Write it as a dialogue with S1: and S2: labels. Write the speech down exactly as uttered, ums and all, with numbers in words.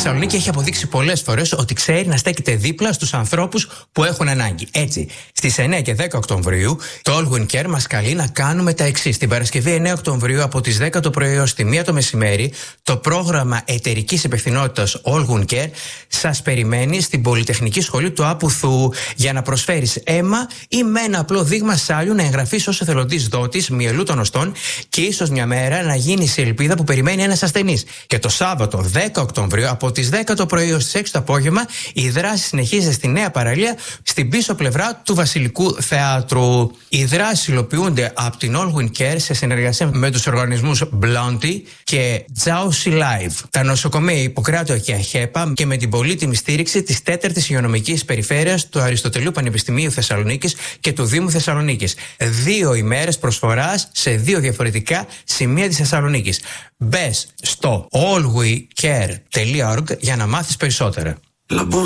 S1: Θεσσαλονίκη έχει αποδείξει πολλές φορές ότι ξέρει να στέκεται δίπλα στους ανθρώπους που έχουν ανάγκη. Έτσι, στις εννέα και δέκα Οκτωβρίου, το All Win Care μας καλεί να κάνουμε τα εξής. Την Παρασκευή εννέα Οκτωβρίου, από τις δέκα το πρωί έως τη μία το μεσημέρι, το πρόγραμμα εταιρικής υπευθυνότητας All Win Care σας περιμένει στην Πολυτεχνική Σχολή του Άπουθου για να προσφέρεις αίμα ή με ένα απλό δείγμα σάλιου να εγγραφείς ως εθελοντής δότης μυελού των οστών και ίσως μια μέρα να γίνεις η ελπίδα που περιμένει ένας ασθενής. Και το Σάββατο δέκα Οκτωβρίου, από τις δέκα το πρωί έως τις έξι το απόγευμα, η δράση συνεχίζεται στη Νέα Παραλία, στην πίσω πλευρά του Βασιλικού Θεάτρου. Οι δράσεις υλοποιούνται από την All Win Care σε συνεργασία με τους οργανισμούς Blondie και Τζάουσι Live, τα νοσοκομεία Ιπποκράτιο και Αχέπα, και με την πολύτιμη στήριξη της τέταρτης Υγειονομικής Περιφέρειας του Αριστοτελείου Πανεπιστημίου Θεσσαλονίκης και του Δήμου Θεσσαλονίκης. Δύο ημέρες προσφοράς σε δύο διαφορετικά σημεία της Θεσσαλονίκης. Μπες στο all we care dot org για να μάθεις περισσότερα.